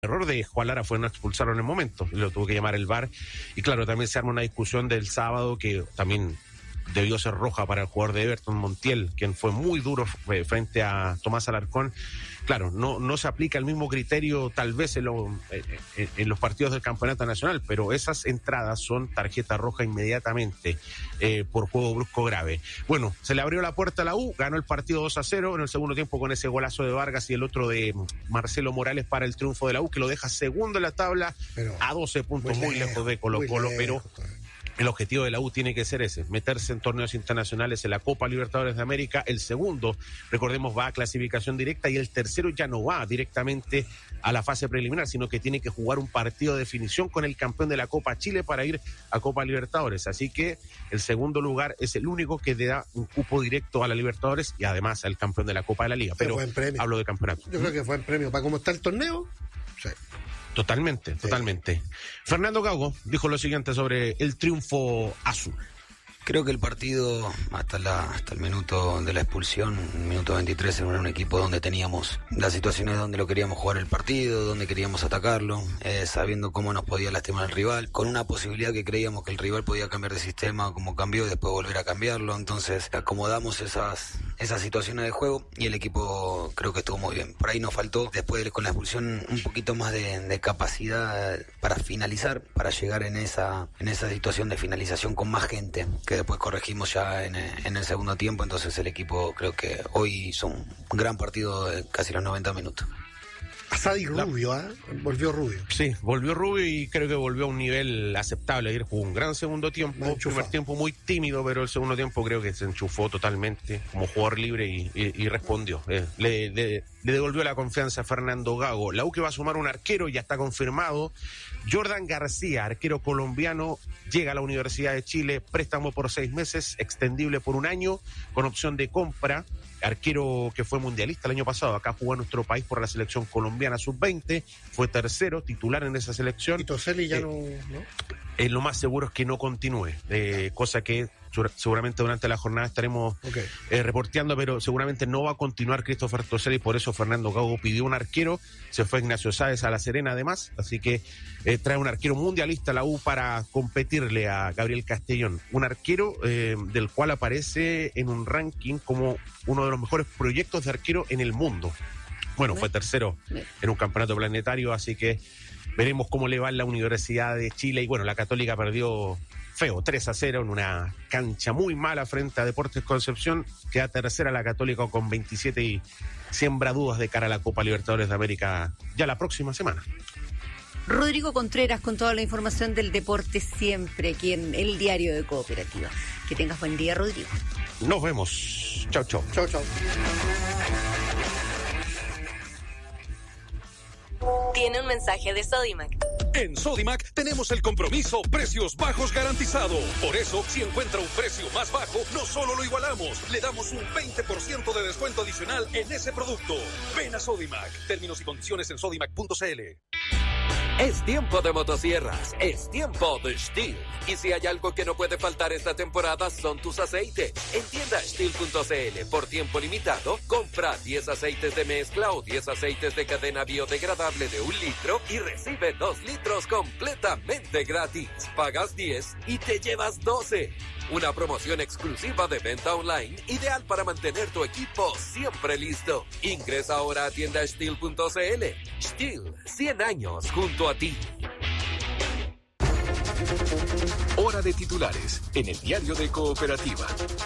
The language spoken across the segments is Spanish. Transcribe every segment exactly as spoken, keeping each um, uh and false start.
error de Juan Lara fue no expulsarlo en el momento, lo tuvo que llamar el V A R, y claro, también se arma una discusión del sábado que también debió ser roja para el jugador de Everton, Montiel, quien fue muy duro frente a Tomás Alarcón. Claro, no, no se aplica el mismo criterio tal vez en, lo, en, en los partidos del campeonato nacional, pero esas entradas son tarjeta roja inmediatamente eh, por juego brusco grave. Bueno, se le abrió la puerta a la U, ganó el partido dos a cero en el segundo tiempo con ese golazo de Vargas y el otro de Marcelo Morales para el triunfo de la U, que lo deja segundo en la tabla, pero a doce puntos, muy, muy lejos, lejos de Colo Colo, pero el objetivo de la U tiene que ser ese, meterse en torneos internacionales, en la Copa Libertadores de América. El segundo, recordemos, va a clasificación directa, y el tercero ya no va directamente a la fase preliminar, sino que tiene que jugar un partido de definición con el campeón de la Copa Chile para ir a Copa Libertadores. Así que el segundo lugar es el único que le da un cupo directo a la Libertadores y además al campeón de la Copa de la Liga. Pero hablo de campeonato. Yo creo que fue en premio. ¿Para cómo está el torneo? Sí. Totalmente, sí. totalmente. Fernando Gago dijo lo siguiente sobre el triunfo azul. Creo que el partido, hasta la hasta el minuto de la expulsión, minuto veintitrés, era un equipo donde teníamos las situaciones donde lo queríamos jugar el partido, donde queríamos atacarlo, eh, sabiendo cómo nos podía lastimar el rival, con una posibilidad que creíamos que el rival podía cambiar de sistema como cambió y después volver a cambiarlo. Entonces acomodamos esas esas situaciones de juego y el equipo creo que estuvo muy bien. Por ahí nos faltó, después de, con la expulsión, un poquito más de, de capacidad para finalizar, para llegar en esa en esa situación de finalización con más gente, que después corregimos ya en, en el segundo tiempo. Entonces el equipo creo que hoy hizo un gran partido de casi los noventa minutos. Asadi Rubio, ¿eh? Volvió Rubio. Sí, volvió Rubio y creo que volvió a un nivel aceptable. Ayer jugó un gran segundo tiempo, primer tiempo muy tímido, pero el segundo tiempo creo que se enchufó totalmente como jugador libre y, y, y respondió. Eh, le, le, le devolvió la confianza a Fernando Gago. La U que va a sumar un arquero, ya está confirmado. Jordan García, arquero colombiano, llega a la Universidad de Chile, préstamo por seis meses, extendible por un año, con opción de compra. Arquero que fue mundialista el año pasado, acá jugó en nuestro país por la selección colombiana sub veinte, fue tercero, titular en esa selección. Y Toselli ya eh, no, ¿no? Eh, lo más seguro es que no continúe, eh, cosa que seguramente durante la jornada estaremos okay. eh, reporteando, pero seguramente no va a continuar Christopher Toselli, por eso Fernando Gago pidió un arquero, se fue Ignacio Sáez a La Serena además, así que eh, trae un arquero mundialista a la U para competirle a Gabriel Castellón, un arquero eh, del cual aparece en un ranking como uno de los mejores proyectos de arquero en el mundo. Bueno, fue tercero en un campeonato planetario, así que veremos cómo le va en la Universidad de Chile. Y bueno, la Católica perdió feo, tres a cero en una cancha muy mala frente a Deportes Concepción. Queda tercera la Católica con veintisiete y siembra dudas de cara a la Copa Libertadores de América ya la próxima semana. Rodrigo Contreras con toda la información del deporte siempre aquí en el Diario de Cooperativa. Que tengas buen día, Rodrigo. Nos vemos. Chau, chau. Chau, chau. Tiene un mensaje de Sodimac. En Sodimac tenemos el compromiso precios bajos garantizado. Por eso, si encuentra un precio más bajo, no solo lo igualamos, le damos un veinte por ciento de descuento adicional en ese producto. Ven a Sodimac. Términos y condiciones en sodimac punto c l. Es tiempo de motosierras, es tiempo de Stihl. Y si hay algo que no puede faltar esta temporada son tus aceites. En tienda Stihl punto c l, por tiempo limitado, compra diez aceites de mezcla o diez aceites de cadena biodegradable de un litro y recibe dos litros completamente gratis. Pagas diez y te llevas doce. Una promoción exclusiva de venta online, ideal para mantener tu equipo siempre listo. Ingresa ahora a tienda Stihl punto c l. Stihl, cien años junto a ti. Hora de titulares en el Diario de Cooperativa.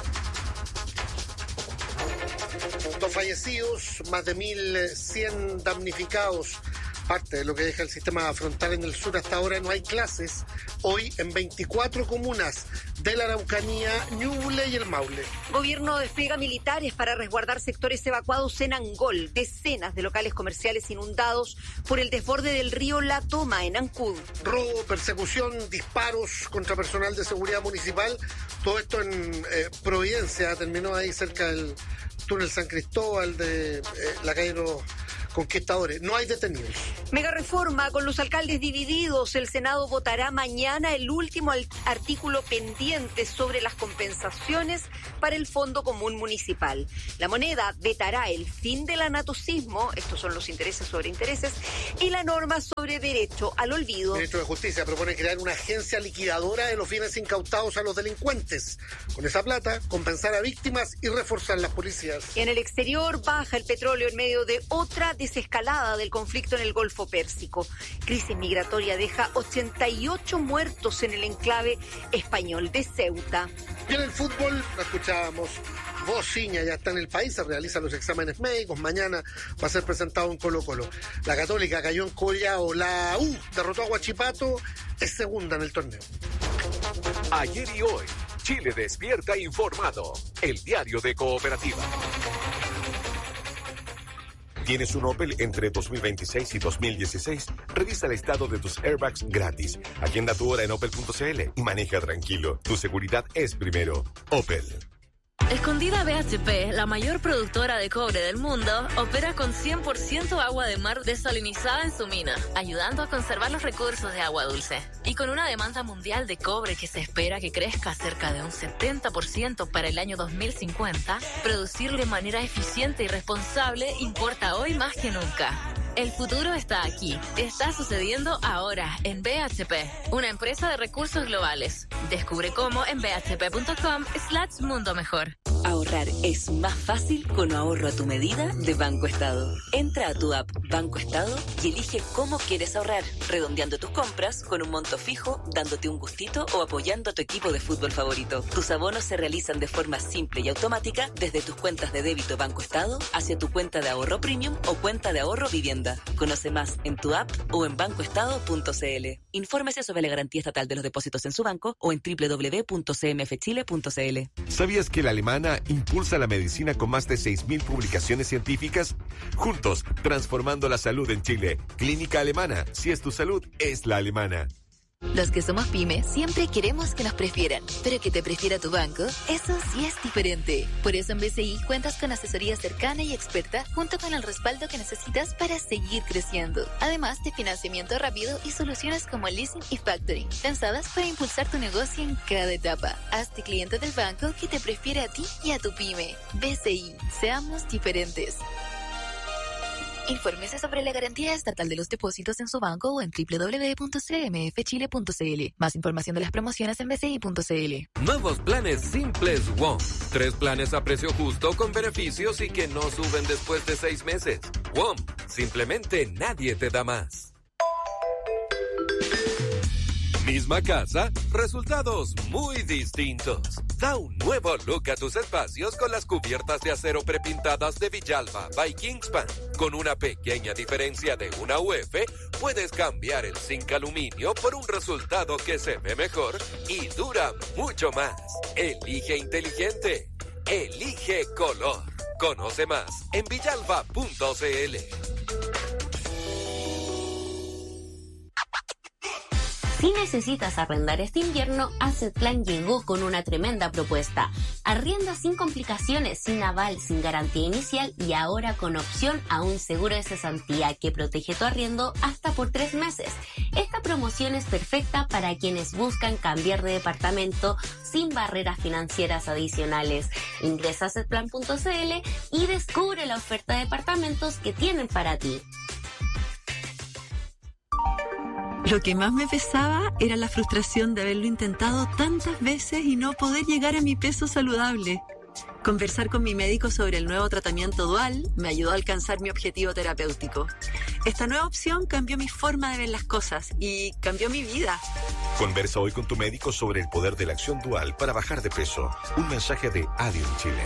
Dos fallecidos, más de mil cien damnificados. Parte de lo que deja el sistema frontal en el sur. Hasta ahora no hay clases. Hoy en veinticuatro comunas de la Araucanía, Ñuble y el Maule. Gobierno despliega militares para resguardar sectores evacuados en Angol. Decenas de locales comerciales inundados por el desborde del río La Toma en Ancud. Robo, persecución, disparos contra personal de seguridad municipal. Todo esto en eh, Providencia. Terminó ahí cerca del túnel San Cristóbal de eh, la calle Los conquistadores. No hay detenidos. Mega reforma con los alcaldes divididos. El Senado votará mañana el último artículo pendiente sobre las compensaciones para el Fondo Común Municipal. La Moneda vetará el fin del anatocismo, estos son los intereses sobre intereses, y la norma sobre derecho al olvido. El ministro de Justicia propone crear una agencia liquidadora de los bienes incautados a los delincuentes. Con esa plata, compensar a víctimas y reforzar las policías. En el exterior baja el petróleo en medio de otra desescalada del conflicto en el Golfo Pérsico. Crisis migratoria deja ochenta y ocho muertos en el enclave español de Ceuta. Y en el fútbol, lo escuchábamos, Vociña ya está en el país, se realizan los exámenes médicos, mañana va a ser presentado en Colo-Colo. La Católica cayó en Collao, la U derrotó a Huachipato, es segunda en el torneo. Ayer y hoy, Chile despierta informado, el diario de Cooperativa. ¿Tienes un Opel entre dos mil veintiséis y dos mil dieciséis? Revisa el estado de tus airbags gratis. Agenda tu hora en opel punto c l y maneja tranquilo. Tu seguridad es primero. Opel. Escondida B H P, la mayor productora de cobre del mundo, opera con cien por ciento agua de mar desalinizada en su mina, ayudando a conservar los recursos de agua dulce. Y con una demanda mundial de cobre que se espera que crezca cerca de un setenta por ciento para el año dos mil cincuenta, producir de manera eficiente y responsable importa hoy más que nunca. El futuro está aquí. Está sucediendo ahora en B H P, una empresa de recursos globales. Descubre cómo en b h p punto com slash mundo mejor. Ahorrar es más fácil con ahorro a tu medida de Banco Estado. Entra a tu app Banco Estado y elige cómo quieres ahorrar, redondeando tus compras con un monto fijo, dándote un gustito o apoyando a tu equipo de fútbol favorito. Tus abonos se realizan de forma simple y automática desde tus cuentas de débito Banco Estado hacia tu cuenta de ahorro premium o cuenta de ahorro vivienda. Conoce más en tu app o en banco estado punto c l. Infórmese sobre la garantía estatal de los depósitos en su banco o en doble u doble u doble u punto c m f chile punto c l. ¿Sabías que la alemana impulsa la medicina con más de seis mil publicaciones científicas? Juntos, transformando la salud en Chile. Clínica Alemana. Si es tu salud, es la alemana. Los que somos pyme siempre queremos que nos prefieran, pero que te prefiera tu banco, eso sí es diferente. Por eso en B C I cuentas con asesoría cercana y experta junto con el respaldo que necesitas para seguir creciendo. Además de financiamiento rápido y soluciones como leasing y factoring, pensadas para impulsar tu negocio en cada etapa. Hazte cliente del banco que te prefiere a ti y a tu pyme. B C I, seamos diferentes. Infórmese sobre la garantía estatal de los depósitos en su banco o en doble u doble u doble u punto c m f chile punto c l. Más información de las promociones en b c i punto c l. Nuevos planes simples W O M. Tres planes a precio justo con beneficios y que no suben después de seis meses. W O M. Simplemente nadie te da más. Misma casa, resultados muy distintos. Da un nuevo look a tus espacios con las cubiertas de acero prepintadas de Villalba by Kingspan. Con una pequeña diferencia de una U F, puedes cambiar el zinc aluminio por un resultado que se ve mejor y dura mucho más. Elige inteligente. Elige color. Conoce más en villalba punto c l. Si necesitas arrendar este invierno, Assetplan llegó con una tremenda propuesta. Arrienda sin complicaciones, sin aval, sin garantía inicial y ahora con opción a un seguro de cesantía que protege tu arriendo hasta por tres meses. Esta promoción es perfecta para quienes buscan cambiar de departamento sin barreras financieras adicionales. Ingresa a assetplan punto c l y descubre la oferta de departamentos que tienen para ti. Lo que más me pesaba era la frustración de haberlo intentado tantas veces y no poder llegar a mi peso saludable. Conversar con mi médico sobre el nuevo tratamiento dual me ayudó a alcanzar mi objetivo terapéutico. Esta nueva opción cambió mi forma de ver las cosas y cambió mi vida. Conversa hoy con tu médico sobre el poder de la acción dual para bajar de peso. Un mensaje de Adium Chile.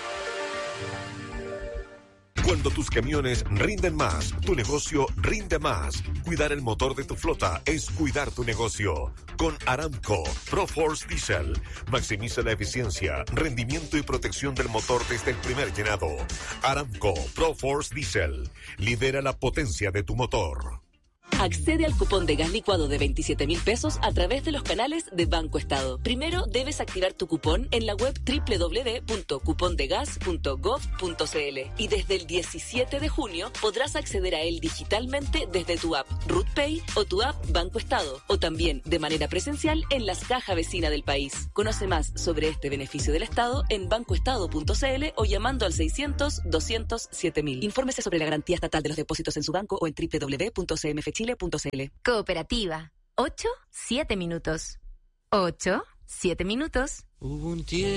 Cuando tus camiones rinden más, tu negocio rinde más. Cuidar el motor de tu flota es cuidar tu negocio. Con Aramco ProForce Diesel, maximiza la eficiencia, rendimiento y protección del motor desde el primer llenado. Aramco ProForce Diesel, lidera la potencia de tu motor. Accede al cupón de gas licuado de veintisiete mil pesos a través de los canales de Banco Estado. Primero debes activar tu cupón en la web doble u doble u doble u punto cupondegas punto gov punto c l y desde el diecisiete de junio podrás acceder a él digitalmente desde tu app RutPay o tu app Banco Estado, o también de manera presencial en las cajas vecinas del país. Conoce más sobre este beneficio del Estado en bancoestado punto c l o llamando al seiscientos, doscientos, siete mil. Infórmese sobre la garantía estatal de los depósitos en su banco o en doble u doble u doble u punto c m f chile punto c l. Cooperativa. ocho, siete minutos. ocho, siete minutos. Hubo un tiempo